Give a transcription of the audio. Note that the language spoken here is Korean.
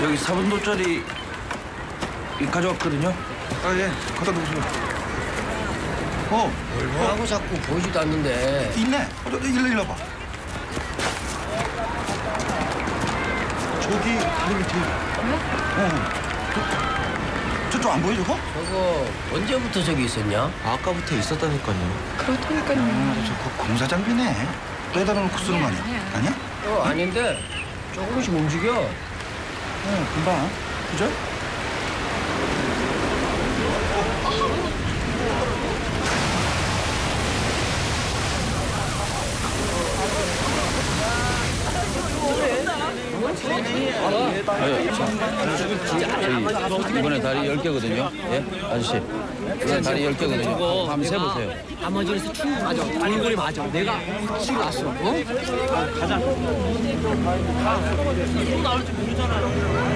여기 4분도짜리 가져왔거든요. 아, 예. 갖다 놓으세요. 얼마하고 자꾸 보이지도 않는데. 있네. 일로 와봐. 저기 다리 밑에. 저쪽 안 보여, 저거? 저거 언제부터 저기 있었냐? 아까부터 있었다니까요. 그렇다니까요. 저거 공사 장비네. 빼다 놓고 쓰는 거 아니야? 아니야? 아닌데 조금씩 움직여. 금방. 그죠? 이번에 다리 10개거든요. 예? 아저씨. 이번에 다리 10개거든요. 한번 세보세요. 나머지에서 충분 맞아. 얼굴이 맞아. 내가 확실히 왔어. 어? 가자. 또 나올지 모르잖아.